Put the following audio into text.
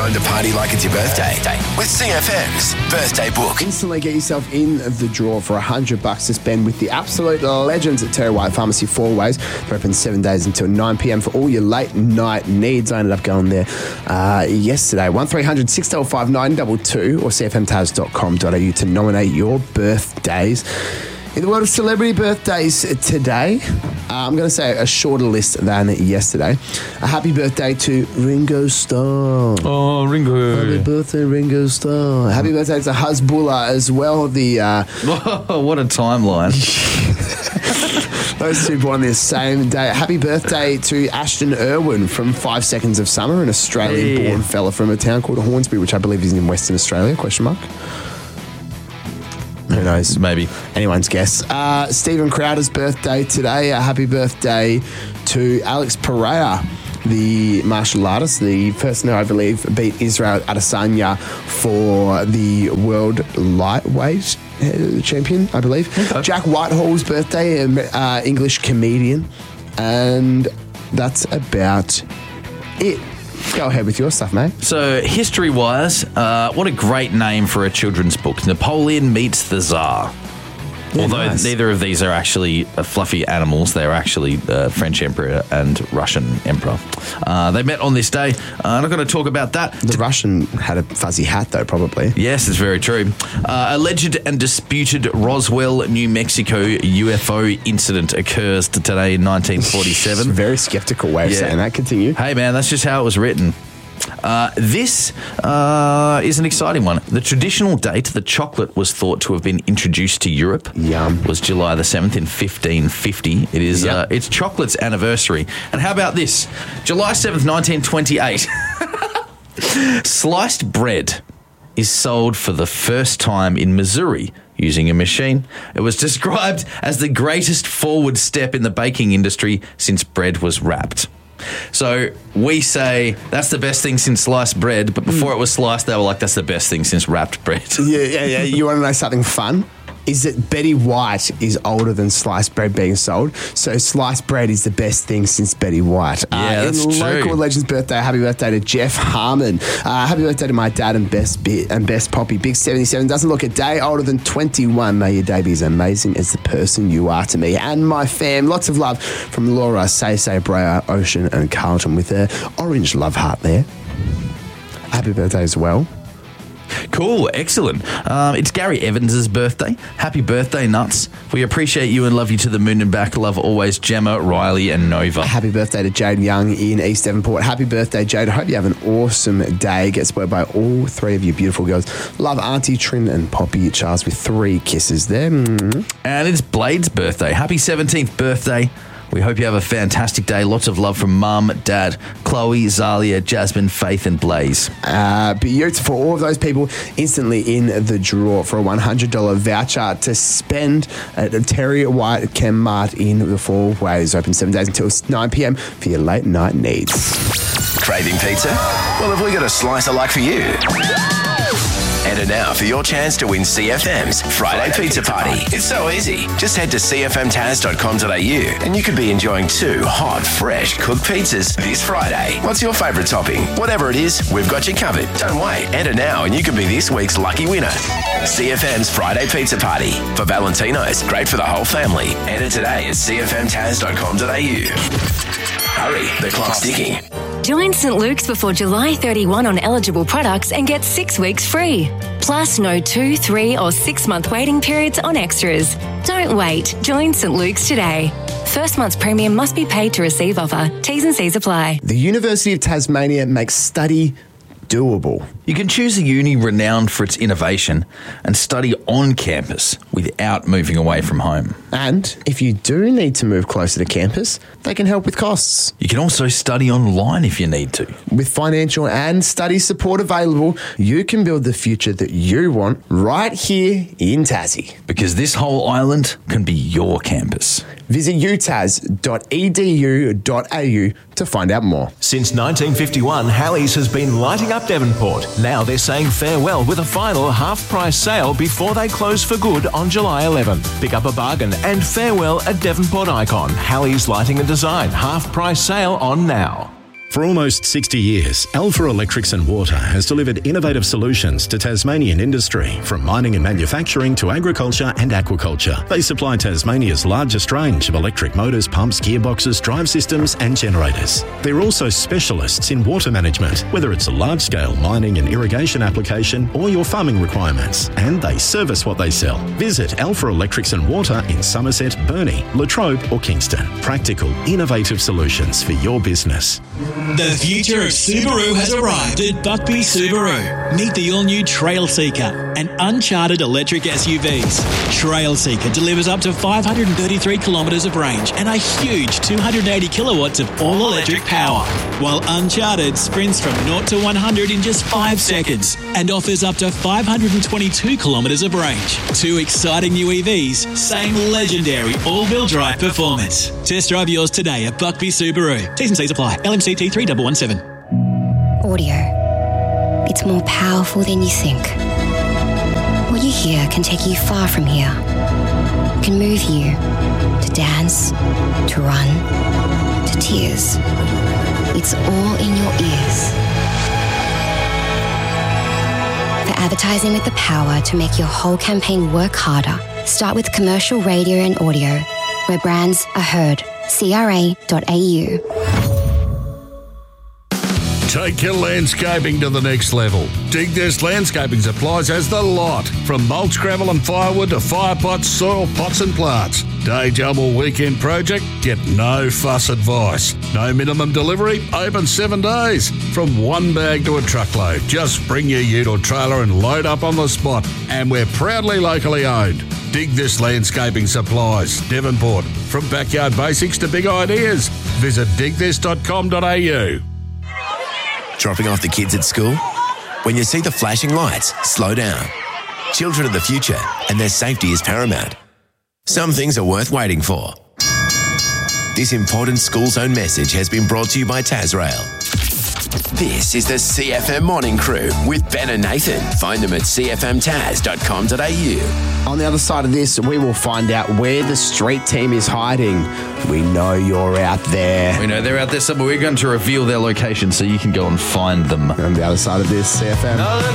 Time to party like it's your birthday with CFM's Birthday Book. Instantly get yourself in the draw for $100 to spend with the absolute legends at Terry White Pharmacy 4 Ways. They're open 7 days until 9 p.m. for all your late night needs. I ended up going there yesterday. 1300 655 922 or cfmtaz.com.au to nominate your birthdays. In the world of celebrity birthdays today, I'm going to say a shorter list than yesterday. A happy birthday to Ringo Starr. Oh, Ringo. Happy birthday, Ringo Starr. Happy birthday to Hasbulla as well. What a timeline. Those two born on the same day. Happy birthday to Ashton Irwin from 5 Seconds of Summer, an Australian-born fella from a town called Hornsby, which I believe is in Western Australia, ? Who knows? Maybe. Anyone's guess. Stephen Crowder's birthday today. Happy birthday to Alex Pereira, the martial artist, the person who I believe beat Israel Adesanya for the world lightweight champion, I believe. Okay. Jack Whitehall's birthday, English comedian. And that's about it. Go ahead with your stuff, mate. So, history-wise, what a great name for a children's book. Napoleon Meets the Tsar. Yeah, Although nice. neither of these are actually fluffy animals. They're actually French Emperor and Russian Emperor. They met on this day. I'm not going to talk about that. The Russian had a fuzzy hat, though, probably. Yes, it's very true. Alleged and disputed Roswell, New Mexico UFO incident occurs today in 1947. Very sceptical way of saying that. Continue. Hey, man, that's just how it was written. This is an exciting one. The traditional date the chocolate was thought to have been introduced to Europe was July the 7th in 1550. It is it's chocolate's anniversary. And how about this? July 7th, 1928. Sliced bread is sold for the first time in Missouri using a machine. It was described as the greatest forward step in the baking industry since bread was wrapped. So we say that's the best thing since sliced bread, but before it was sliced, they were like, that's the best thing since wrapped bread. Yeah. You want to know something fun? Is that Betty White is older than sliced bread being sold. So sliced bread is the best thing since Betty White. That's in true. Local Legends birthday, happy birthday to Jeff Harmon. Happy birthday to my dad and best Poppy. Big 77, doesn't look a day older than 21. May your day be as amazing as the person you are to me. And my fam, lots of love from Laura, Say, Brea, Ocean and Carlton with their orange love heart there. Happy birthday as well. Cool, excellent. It's Gary Evans' birthday. Happy birthday, Nuts. We appreciate you and love you to the moon and back. Love always, Gemma, Riley and Nova. Happy birthday to Jade Young in East Devonport. Happy birthday, Jade. I hope you have an awesome day. Get spoiled by all three of you beautiful girls. Love Auntie, Trin and Poppy Charles with 3 kisses there. Mm-hmm. And it's Blade's birthday. Happy 17th birthday. We hope you have a fantastic day. Lots of love from Mum, Dad, Chloe, Zalia, Jasmine, Faith and Blaze. Beautiful. All of those people instantly in the draw for a $100 voucher to spend at Terry White Chem Mart in the 4 Ways. Open 7 days until 9 p.m. for your late night needs. Craving pizza? Well, have we got a slicer like for you? Enter now for your chance to win CFM's Friday Pizza Party. It's so easy. Just head to cfmtaz.com.au and you could be enjoying 2 hot, fresh cooked pizzas this Friday. What's your favourite topping? Whatever it is, we've got you covered. Don't wait. Enter now and you could be this week's lucky winner. CFM's Friday Pizza Party. For Valentino's, great for the whole family. Enter today at cfmtaz.com.au. Hurry, the clock's ticking. Join St. Luke's before July 31 on eligible products and get 6 weeks free. Plus no 2, 3 or 6 month waiting periods on extras. Don't wait. Join St. Luke's today. First month's premium must be paid to receive offer. T's and C's apply. The University of Tasmania makes study doable. You can choose a uni renowned for its innovation and study on campus without moving away from home. And if you do need to move closer to campus, they can help with costs. You can also study online if you need to. With financial and study support available, you can build the future that you want right here in Tassie. Because this whole island can be your campus. Visit utas.edu.au to find out more. Since 1951, Halley's has been lighting up Devonport. Now they're saying farewell with a final half-price sale before they close for good on July 11. Pick up a bargain and farewell at Devonport Icon. Halley's Lighting and Design half-price sale on now. For almost 60 years, Alpha Electrics and Water has delivered innovative solutions to Tasmanian industry, from mining and manufacturing to agriculture and aquaculture. They supply Tasmania's largest range of electric motors, pumps, gearboxes, drive systems and generators. They're also specialists in water management, whether it's a large-scale mining and irrigation application or your farming requirements, and they service what they sell. Visit Alpha Electrics and Water in Somerset, Burnie, Latrobe or Kingston. Practical, innovative solutions for your business. The future of Subaru has arrived at Buckby Subaru. Meet the all-new Trail Seeker and uncharted electric SUVs. Trail Seeker delivers up to 533 kilometres of range and a huge 280 kilowatts of all-electric power, while Uncharted sprints from 0 to 100 in just 5 seconds and offers up to 522 kilometres of range. 2 exciting new EVs saying legendary all-wheel drive performance. Test drive yours today at Buckby Subaru. T's and C's apply. LMCT 3117. Audio. It's more powerful than you think. What you hear can take you far from here. It can move you to dance, to run, to tears. It's all in your ears. For advertising with the power to make your whole campaign work harder, start with commercial radio and audio, where brands are heard. CRA.au. Take your landscaping to the next level. Dig This Landscaping Supplies has the lot. From mulch, gravel and firewood to fire pots, soil pots and plants. Day job or weekend project? Get no fuss advice. No minimum delivery, open 7 days. From one bag to a truckload. Just bring your ute or trailer and load up on the spot. And we're proudly locally owned. Dig This Landscaping Supplies, Devonport. From backyard basics to big ideas. Visit digthis.com.au. Dropping off the kids at school? When you see the flashing lights, slow down. Children are the future, and their safety is paramount. Some things are worth waiting for. This important school zone message has been brought to you by Tasrail. This is the CFM Morning Crew with Ben and Nathan. Find them at cfmtaz.com.au. On the other side of this, we will find out where the street team is hiding. We know you're out there. We know they're out there somewhere. We're going to reveal their location so you can go and find them. On the other side of this, CFM.